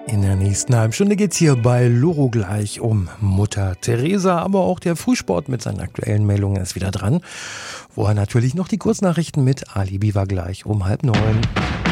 In der nächsten halben Stunde geht's hier bei Loro gleich um Mutter Teresa, aber auch der Frühsport mit seinen aktuellen Meldungen ist wieder dran. Vorher natürlich noch die Kurznachrichten mit Ali Biwa gleich um 8:30.